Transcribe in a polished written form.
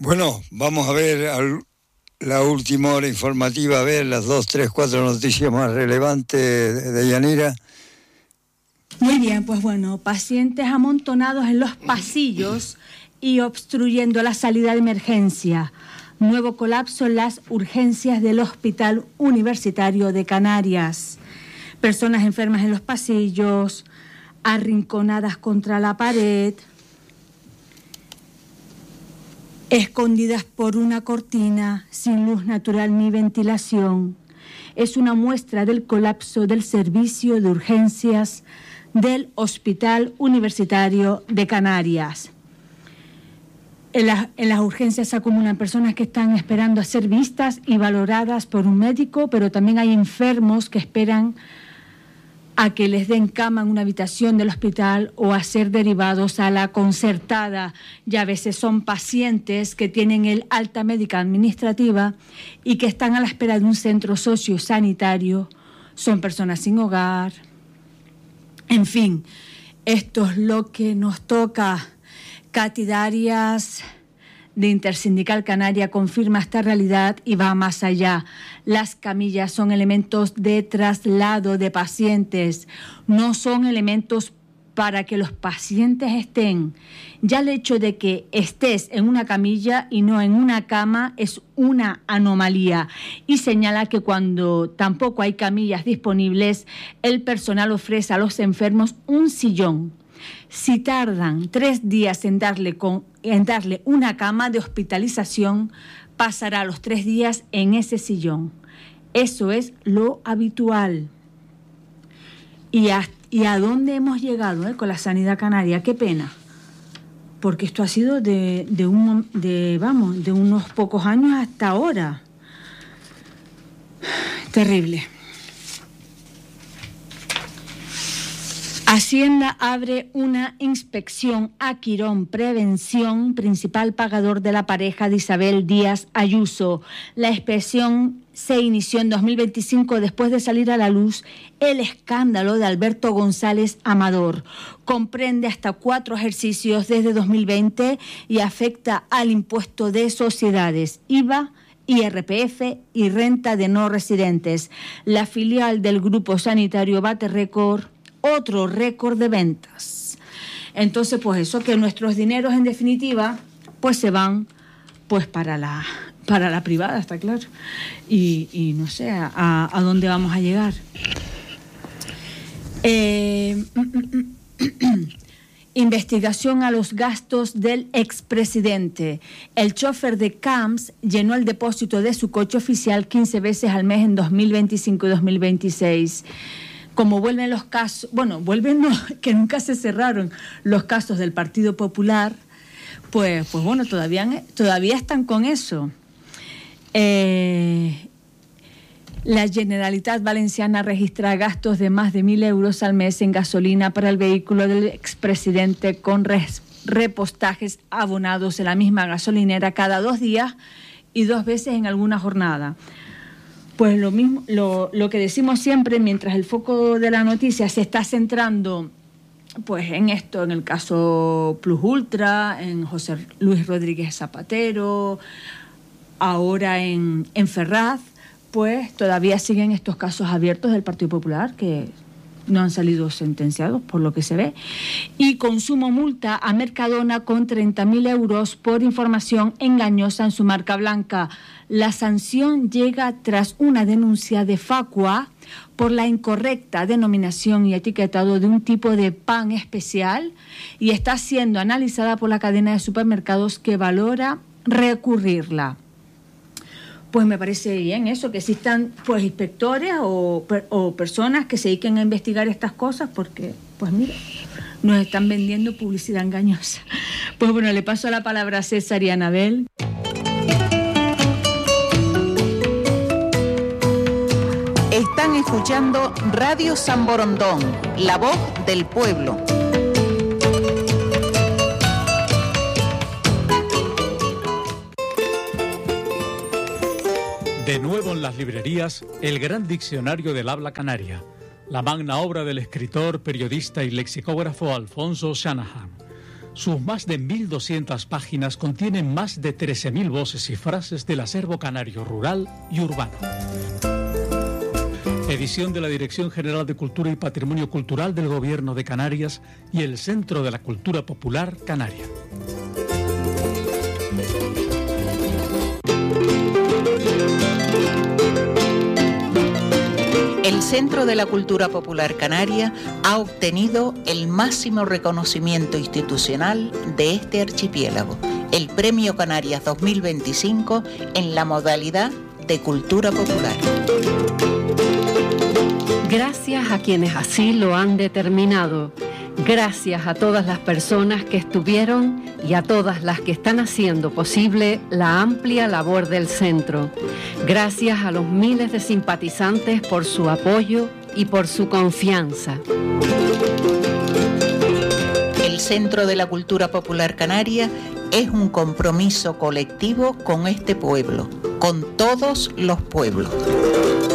Bueno, vamos a ver la última hora informativa, a ver las 2, 3, 4 noticias más relevantes de Yanira. Muy bien, pues bueno, pacientes amontonados en los pasillos y obstruyendo la salida de emergencia. Nuevo colapso en las urgencias del Hospital Universitario de Canarias. Personas enfermas en los pasillos, arrinconadas contra la pared, escondidas por una cortina, sin luz natural ni ventilación. Es una muestra del colapso del servicio de urgencias del Hospital Universitario de Canarias. En las urgencias se acumulan personas que están esperando a ser vistas y valoradas por un médico, pero también hay enfermos que esperan a que les den cama en una habitación del hospital o a ser derivados a la concertada. Y a veces son pacientes que tienen el alta médica administrativa y que están a la espera de un centro sociosanitario. Son personas sin hogar. En fin, esto es lo que nos toca. Katy Darias, de Intersindical Canaria, confirma esta realidad y va más allá. Las camillas son elementos de traslado de pacientes, no son elementos para que los pacientes estén. Ya el hecho de que estés en una camilla y no en una cama es una anomalía, y señala que cuando tampoco hay camillas disponibles, el personal ofrece a los enfermos un sillón. Si tardan 3 días en darle una cama de hospitalización, pasará los 3 días en ese sillón. Eso es lo habitual. ¿Y a dónde hemos llegado con la sanidad canaria? Qué pena. Porque esto ha sido de unos pocos años hasta ahora. Terrible. Hacienda abre una inspección a Quirón Prevención, principal pagador de la pareja de Isabel Díaz Ayuso. La inspección se inició en 2025 después de salir a la luz el escándalo de Alberto González Amador. Comprende hasta 4 ejercicios desde 2020 y afecta al impuesto de sociedades, IVA, IRPF y renta de no residentes. La filial del grupo sanitario bate otro récord de ventas. Entonces, pues eso, que nuestros dineros en definitiva pues se van pues para la privada, está claro. Y no sé a dónde vamos a llegar. Investigación a los gastos del expresidente. El chofer de Camps llenó el depósito de su coche oficial 15 veces al mes en 2025 y 2026. Como vuelven los casos, que nunca se cerraron los casos del Partido Popular, pues bueno, todavía están con eso. La Generalitat Valenciana registra gastos de más de 1.000 euros al mes en gasolina para el vehículo del expresidente, con repostajes abonados en la misma gasolinera cada 2 días y 2 veces en alguna jornada. Pues lo mismo, lo que decimos siempre, mientras el foco de la noticia se está centrando pues en esto, en el caso Plus Ultra, en José Luis Rodríguez Zapatero, ahora en Ferraz, pues todavía siguen estos casos abiertos del Partido Popular que no han salido sentenciados, por lo que se ve. Y Consumo multa a Mercadona con 30.000 euros por información engañosa en su marca blanca. La sanción llega tras una denuncia de Facua por la incorrecta denominación y etiquetado de un tipo de pan especial, y está siendo analizada por la cadena de supermercados, que valora recurrirla. Pues me parece bien eso, que existan pues inspectores o personas que se dediquen a investigar estas cosas, porque pues mira, nos están vendiendo publicidad engañosa. Pues bueno, le paso la palabra a César y a Anabel. Están escuchando Radio San Borondón, la voz del pueblo. De nuevo en las librerías, el gran diccionario del habla canaria, la magna obra del escritor, periodista y lexicógrafo Alfonso Shanahan. Sus más de 1.200 páginas contienen más de 13.000 voces y frases del acervo canario rural y urbano. Edición de la Dirección General de Cultura y Patrimonio Cultural del Gobierno de Canarias y el Centro de la Cultura Popular Canaria. El Centro de la Cultura Popular Canaria ha obtenido el máximo reconocimiento institucional de este archipiélago, el Premio Canarias 2025 en la modalidad de Cultura Popular. Gracias a quienes así lo han determinado. Gracias a todas las personas que estuvieron y a todas las que están haciendo posible la amplia labor del centro. Gracias a los miles de simpatizantes por su apoyo y por su confianza. El Centro de la Cultura Popular Canaria es un compromiso colectivo con este pueblo, con todos los pueblos.